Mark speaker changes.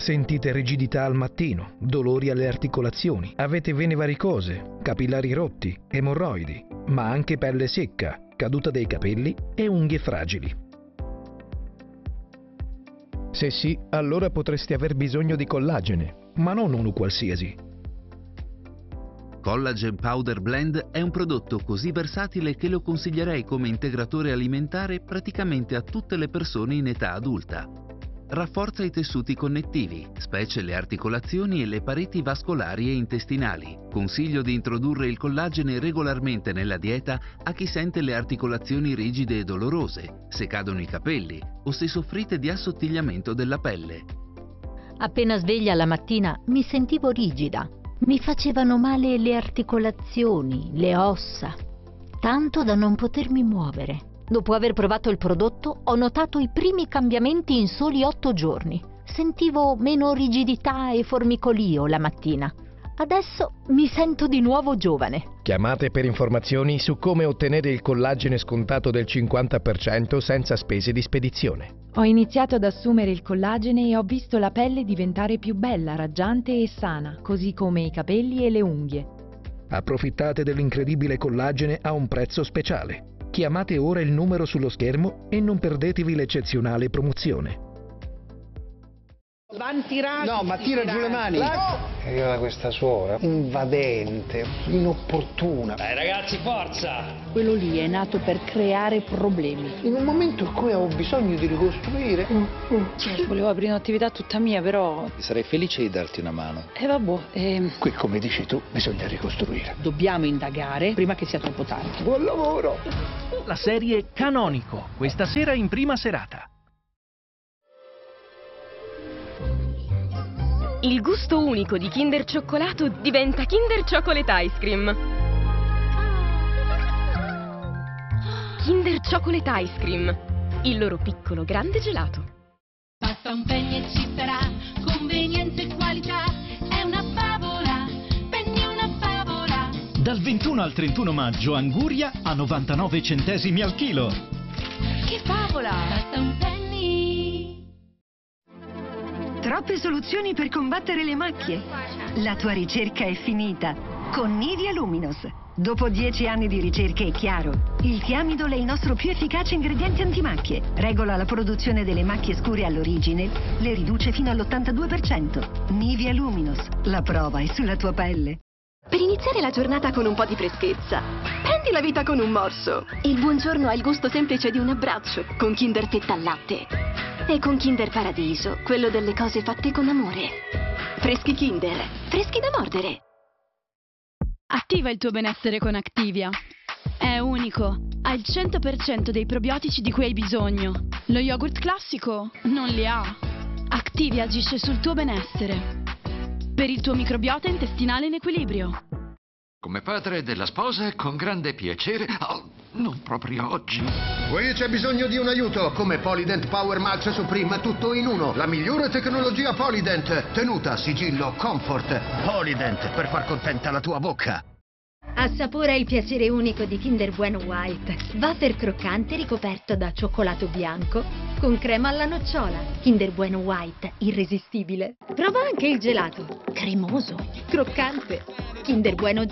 Speaker 1: Sentite rigidità al mattino, dolori alle articolazioni, avete vene varicose, capillari rotti, emorroidi, ma anche pelle secca, caduta dei capelli e unghie fragili. Se sì, allora potreste aver bisogno di collagene, ma non uno qualsiasi.
Speaker 2: Collagen Powder Blend è un prodotto così versatile che lo consiglierei come integratore alimentare praticamente a tutte le persone in età adulta. Rafforza i tessuti connettivi, specie le articolazioni e le pareti vascolari e intestinali. Consiglio di introdurre il collagene regolarmente nella dieta a chi sente le articolazioni rigide e dolorose, se cadono i capelli o se soffrite di assottigliamento della pelle.
Speaker 3: Appena sveglia la mattina mi sentivo rigida. Mi facevano male le articolazioni, le ossa, tanto da non potermi muovere. Dopo aver provato il prodotto ho notato i primi cambiamenti in soli 8 giorni. Sentivo meno rigidità e formicolio la mattina. Adesso mi sento di nuovo giovane.
Speaker 1: Chiamate per informazioni su come ottenere il collagene scontato del 50% senza spese di spedizione.
Speaker 4: Ho iniziato ad assumere il collagene e ho visto la pelle diventare più bella, raggiante e sana, così come i capelli e le unghie.
Speaker 1: Approfittate dell'incredibile collagene a un prezzo speciale. Chiamate ora il numero sullo schermo e non perdetevi l'eccezionale promozione.
Speaker 5: No, ma tira giù le mani.
Speaker 6: È arrivata questa suora, invadente, inopportuna.
Speaker 7: Dai ragazzi, forza!
Speaker 8: Quello lì è nato per creare problemi.
Speaker 6: In un momento in cui avevo bisogno di ricostruire.
Speaker 8: Volevo aprire un'attività tutta mia, però...
Speaker 7: Sarei felice di darti una mano.
Speaker 8: Vabbè,
Speaker 6: Qui, come dici tu, bisogna ricostruire.
Speaker 8: dobbiamo indagare prima che sia troppo tardi.
Speaker 6: Buon lavoro!
Speaker 9: La serie Canonico, questa sera in prima serata.
Speaker 10: Il gusto unico di Kinder Cioccolato diventa Kinder Chocolate Ice Cream. Kinder Chocolate Ice Cream, il loro piccolo grande gelato.
Speaker 11: Basta un penny e ci sarà convenienza e qualità. È una favola, penny una favola.
Speaker 12: Dal 21 al 31 maggio Anguria a 99 centesimi al chilo.
Speaker 11: Che favola! Basta un penny.
Speaker 13: Troppe soluzioni per combattere le macchie. La tua ricerca è finita con Nivea Luminous. Dopo 10 anni di ricerche è chiaro. Il Thiamidol è il nostro più efficace ingrediente antimacchie. Regola la produzione delle macchie scure all'origine, le riduce fino all'82%. Nivea Luminous. La prova è sulla tua pelle.
Speaker 10: Per iniziare la giornata con un po' di freschezza, prendi la vita con un morso. Il buongiorno ha il gusto semplice di un abbraccio con Kinder Fetta al latte. E con Kinder Paradiso, quello delle cose fatte con amore. Freschi Kinder, freschi da mordere.
Speaker 14: Attiva il tuo benessere con Activia. È unico, ha il 100% dei probiotici di cui hai bisogno. Lo yogurt classico non li ha. Activia agisce sul tuo benessere. Per il tuo microbiota intestinale in equilibrio.
Speaker 15: Come padre della sposa, con grande piacere... Oh, non proprio oggi.
Speaker 16: Qui c'è bisogno di un aiuto, come Polydent Power Max Supreme, tutto in uno. La migliore tecnologia Polydent. Tenuta, sigillo, comfort. Polydent, per far contenta la tua bocca.
Speaker 3: Assapora il piacere unico di Kinder Bueno White. Wafer croccante ricoperto da cioccolato bianco con crema alla nocciola. Kinder Bueno White, irresistibile. Prova anche il gelato. Cremoso, croccante. Kinder Bueno